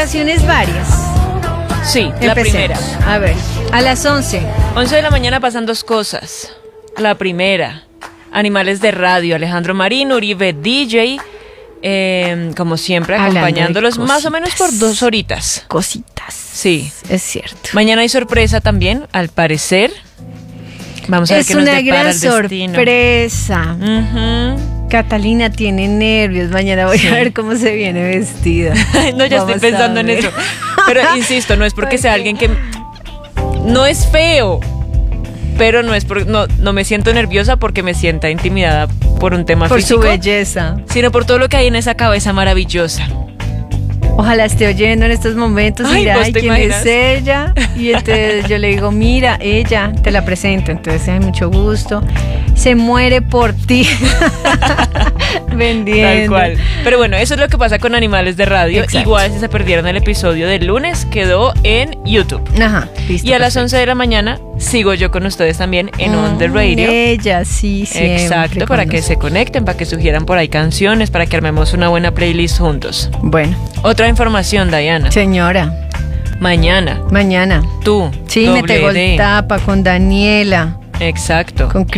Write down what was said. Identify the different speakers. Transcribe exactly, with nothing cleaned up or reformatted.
Speaker 1: informaciones varias.
Speaker 2: Sí, la
Speaker 1: Empecemos.
Speaker 2: primera.
Speaker 1: A ver, a las once.
Speaker 2: once de la mañana pasan dos cosas. La primera, Animales de Radio, Alejandro Marín, Uribe D J, eh, como siempre,
Speaker 1: Hablando de
Speaker 2: acompañándolos más o
Speaker 1: cositas.
Speaker 2: menos por dos horitas.
Speaker 1: Cositas.
Speaker 2: Sí.
Speaker 1: Es cierto.
Speaker 2: Mañana hay sorpresa también, al parecer. Vamos a ver
Speaker 1: Es
Speaker 2: qué nos
Speaker 1: una
Speaker 2: depara
Speaker 1: gran
Speaker 2: el destino.
Speaker 1: sorpresa.
Speaker 2: Ujú.
Speaker 1: Catalina tiene nervios. Mañana voy
Speaker 2: Sí.
Speaker 1: a ver cómo se viene vestida.
Speaker 2: No, ya
Speaker 1: Vamos
Speaker 2: estoy pensando
Speaker 1: a
Speaker 2: en
Speaker 1: ver.
Speaker 2: eso. Pero insisto, no es porque sea alguien que no es feo, pero no es por, no, no me siento nerviosa porque me sienta intimidada por un tema
Speaker 1: Por
Speaker 2: físico,
Speaker 1: su belleza.
Speaker 2: sino por todo lo que hay en esa cabeza maravillosa.
Speaker 1: Ojalá esté oyendo en estos momentos y
Speaker 2: Ay,
Speaker 1: dirá,
Speaker 2: ¿vos
Speaker 1: ay,
Speaker 2: te
Speaker 1: ¿quién
Speaker 2: imaginas?
Speaker 1: es ella? Y entonces yo le digo, mira, ella, te la presento. Entonces, ay, mucho gusto. Se muere por ti. Vendiendo.
Speaker 2: Tal cual. Pero bueno, eso es lo que pasa con Animales de Radio.
Speaker 1: Exacto.
Speaker 2: Igual si se perdieron el episodio del lunes, quedó en YouTube.
Speaker 1: Ajá, listo.
Speaker 2: Y a las
Speaker 1: perfecto.
Speaker 2: once de la mañana sigo yo con ustedes también en On The
Speaker 1: Mm,
Speaker 2: Radio.
Speaker 1: Ella, sí, siempre.
Speaker 2: Exacto, para
Speaker 1: con
Speaker 2: que se conecten, para que sugieran por ahí canciones, para que armemos una buena playlist juntos.
Speaker 1: nos- Bueno,
Speaker 2: Otra información, Diana.
Speaker 1: señora,
Speaker 2: Mañana,
Speaker 1: mañana.
Speaker 2: tú,
Speaker 1: Sí, me
Speaker 2: doble
Speaker 1: tengo
Speaker 2: D.
Speaker 1: el tapa con Daniela,
Speaker 2: Exacto.
Speaker 1: con